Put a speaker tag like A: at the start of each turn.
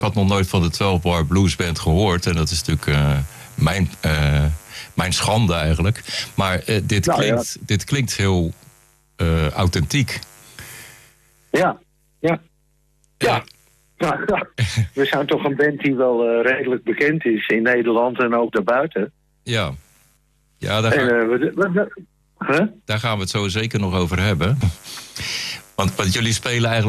A: had nog nooit van de 12 Bar Blues Band gehoord. En dat is natuurlijk mijn schande eigenlijk. Maar dit klinkt heel authentiek.
B: Ja. We zijn toch een band die wel redelijk bekend is in Nederland en ook daarbuiten.
A: Ja, daar gaan we het zo zeker nog over hebben. Want jullie spelen eigenlijk